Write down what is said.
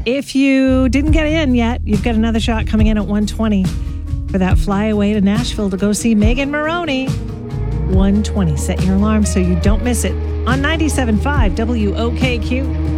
If you didn't get in yet, you've got another shot coming in at 120 for that flyaway to Nashville to go see Megan Maroney. 120. Set your alarm so you don't miss it on 97.5 WOKQ.